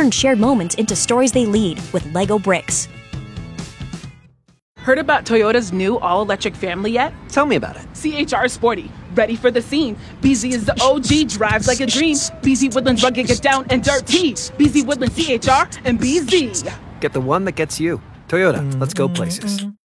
turn shared moments into stories they lead with LEGO bricks. Heard about Toyota's new all-electric family yet? Tell me about it. CHR Sporty, ready for the scene. BZ is the OG, drives like a dream. BZ Woodlands rugged, get down and dirty. BZ Woodlands CHR and BZ. Get the one that gets you. Toyota, let's go places.